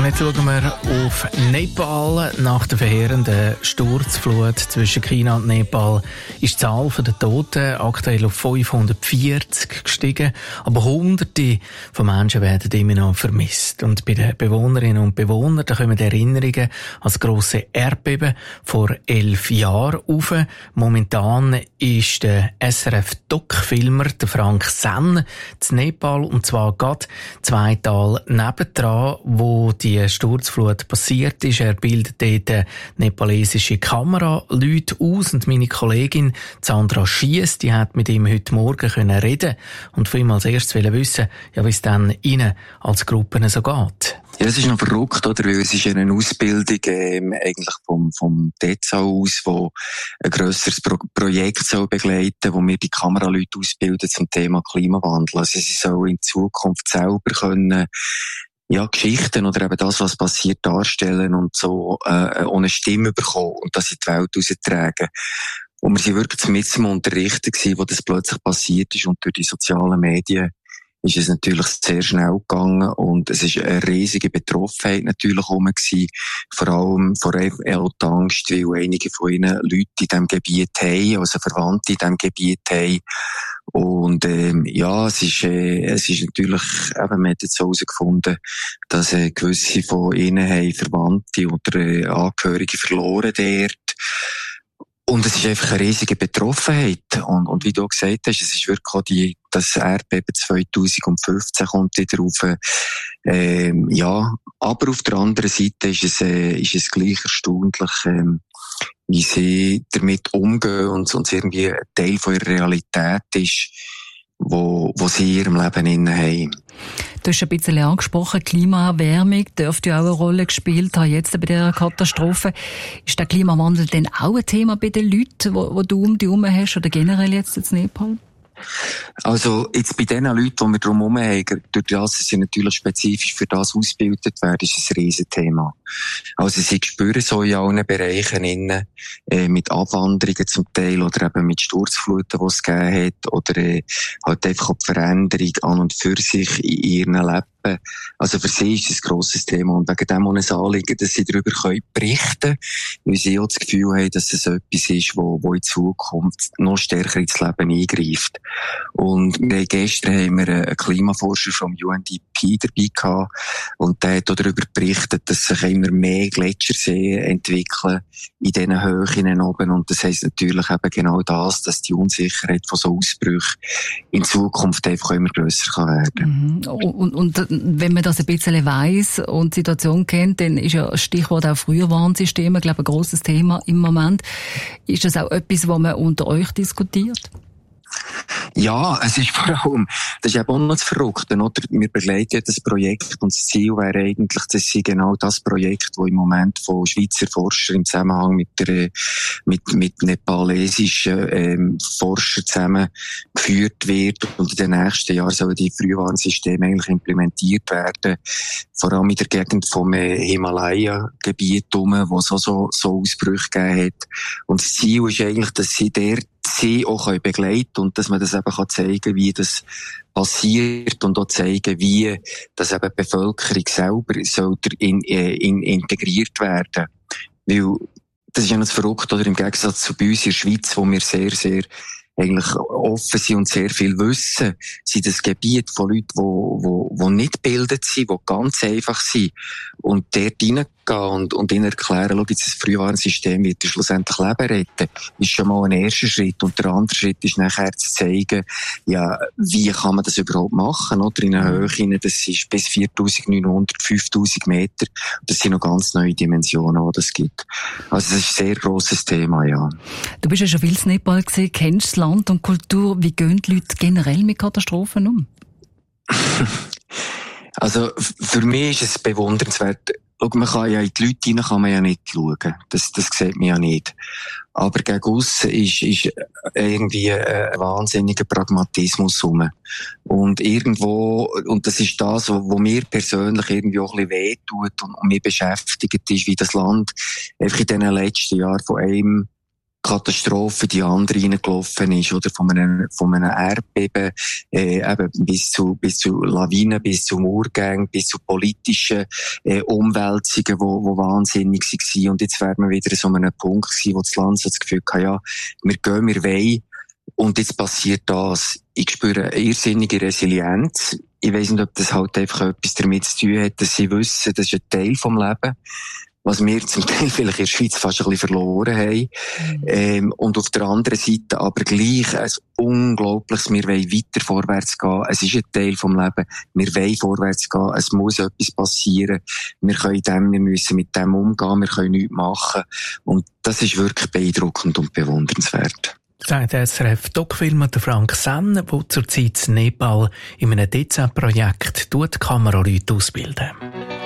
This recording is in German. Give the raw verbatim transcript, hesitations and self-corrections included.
Und jetzt schauen wir auf Nepal. Nach der verheerenden Sturzflut zwischen China und Nepal ist die Zahl der Toten aktuell auf fünfhundertvierzig gestiegen. Aber Hunderte von Menschen werden immer noch vermisst. Und bei den Bewohnerinnen und Bewohnern, da kommen Erinnerungen an das grosse Erdbeben vor elf Jahren auf. Momentan ist der S R F-Doc-Filmer, der Frank Sen, in Nepal, und zwar gerade zwei Tal nebendran, wo die Sturzflut passiert ist. Er bildet dort nepalesische Kameraleute aus, und meine Kollegin Sandra Schiess, die hat mit ihm heute Morgen können reden und von ihm als erstes wissen, ja, wie es dann ihnen als Gruppen so geht. Ja, es ist noch verrückt, oder? Weil es ist eine Ausbildung, ähm, eigentlich vom, vom D E Z A aus, wo ein grösseres Pro- Projekt soll begleiten, wo wir die Kameraleute ausbilden zum Thema Klimawandel. Also sie sollen in Zukunft selber können, ja, Geschichten oder eben das, was passiert, darstellen und so, äh, ohne Stimme bekommen und das in die Welt raustragen. Und wir sind wirklich mit dem Unterrichten gewesen, wo das plötzlich passiert ist, und durch die sozialen Medien ist es natürlich sehr schnell gegangen, und es ist eine riesige Betroffenheit natürlich herum gewesen, vor allem vor allem auch die Angst, weil einige von ihnen Leute in diesem Gebiet haben, also Verwandte in diesem Gebiet haben. Und ähm, ja, es ist, äh, es ist natürlich, eben, man hat jetzt herausgefunden, dass äh, gewisse von ihnen haben Verwandte oder äh, Angehörige verloren dort. Und es ist einfach eine riesige Betroffenheit. Und, und wie du gesagt hast, es ist wirklich auch die, das Erdbeben zweitausendfünfzehn kommt wieder auf. Ähm, ja, aber auf der anderen Seite ist es, äh, ist es gleich erstaunlich, ähm, wie sie damit umgehen und, und es irgendwie ein Teil von ihrer Realität ist, wo, wo sie in ihrem Leben inne haben. Du hast ein bisschen angesprochen, Klimaerwärmung dürfte ja auch eine Rolle gespielt haben, jetzt bei dieser Katastrophe. Ist der Klimawandel denn auch ein Thema bei den Leuten, wo, wo du um dich herum hast, oder generell jetzt in Nepal? Also, jetzt bei den Leuten, die wir drumherum haben, durch das sie natürlich spezifisch für das ausgebildet werden, ist es ein Riesenthema. Also, sie spüren so in allen Bereichen innen, äh, mit Abwanderungen zum Teil, oder eben mit Sturzfluten, die es gegeben hat, oder äh, halt einfach auch die Veränderung an und für sich in ihren Leben. Also für sie ist es ein grosses Thema, und wegen dem auch ein Anliegen, dass sie darüber berichten können, weil sie auch das Gefühl haben, dass es etwas ist, wo, wo in Zukunft noch stärker ins Leben eingreift. Und wir, gestern haben wir einen Klimaforscher vom U N D P dabei gehabt, und der hat auch darüber berichtet, dass sich immer mehr Gletscherseen entwickeln in diesen Höhen oben, und das heisst natürlich eben genau das, dass die Unsicherheit von so Ausbrüchen in Zukunft einfach immer grösser werden kann. Mhm. Und, und wenn man das ein bisschen weiss und die Situation kennt, dann ist ja Stichwort auch Frühwarnsysteme, glaube ich, ein grosses Thema im Moment. Ist das auch etwas, was man unter euch diskutiert? Ja, es ist vor allem, das ist eben auch noch das Verrückte, oder? Wir begleiten das Projekt, und das Ziel wäre eigentlich, dass sie genau das Projekt, das im Moment von Schweizer Forschern im Zusammenhang mit der, mit, mit nepalesischen, ähm, Forschern zusammen geführt wird, und in den nächsten Jahren sollen die Frühwarnsysteme eigentlich implementiert werden, vor allem in der Gegend vom äh, Himalaya-Gebiet herum, wo es auch so, so Ausbrüche gegeben hat. Und das Ziel ist eigentlich, dass sie dort sie auch begleiten können, und dass man das eben zeigen kann, wie das passiert, und auch zeigen, wie das eben die Bevölkerung selber soll in, in, integriert werden. Weil das ist ja das Verrückte, oder? Im Gegensatz zu bei uns in der Schweiz, wo wir sehr, sehr eigentlich offen sind und sehr viel wissen, sind das Gebiet von Leuten, die, die, die nicht gebildet sind, die ganz einfach sind, und dort reingehen und, und ihnen erklären, schau, jetzt das Frühwarnsystem wird schlussendlich Leben retten, ist schon mal ein erster Schritt. Und der andere Schritt ist nachher zu zeigen, ja, wie kann man das überhaupt machen, oder? In einer Höhe, das ist bis viertausendneunhundert, fünftausend Meter. Das sind noch ganz neue Dimensionen, die es gibt. Also, das ist ein sehr grosses Thema, ja. Du bist ja schon viel in Nepal gesehen, kennst das Land und Kultur. Wie gehen die Leute generell mit Katastrophen um? Also, für mich ist es bewundernswert. Schau, man kann ja in die Leute hinein kann man ja nicht schauen. Das, das sieht man ja nicht. Aber gegen aussen ist, ist irgendwie ein wahnsinniger Pragmatismus rum. Und irgendwo, und das ist das, was mir persönlich irgendwie auch ein bisschen wehtut und mich beschäftigt, ist, wie das Land einfach in diesen letzten Jahren von einem Katastrophe die andere reingelaufen ist, oder von einem, von einem Erdbeben, äh, eben bis zu, bis zu Lawinen, bis zu Murgängen, bis zu politischen, äh, Umwälzungen, wo, wo wahnsinnig waren. Und jetzt wären wir wieder so an einem Punkt gewesen, wo das Land so das Gefühl hatte, ja, wir gehen, wir wollen, und jetzt passiert das. Ich spüre eine irrsinnige Resilienz. Ich weiss nicht, ob das halt einfach etwas damit zu tun hat, dass sie wissen, das ist ein Teil vom Leben, was wir zum Teil vielleicht in der Schweiz fast ein bisschen verloren haben. Mhm. Ähm, und auf der anderen Seite aber gleich ein unglaubliches, wir wollen weiter vorwärts gehen. Es ist ein Teil vom Leben. Wir wollen vorwärts gehen. Es muss etwas passieren. Wir können dem, wir müssen mit dem umgehen. Wir können nichts machen. Und das ist wirklich beeindruckend und bewundernswert. Sagt der S R F-Doc-Filmer Frank Senn, der zurzeit in Nepal in einem D Z-Projekt Kameraleute ausbilden.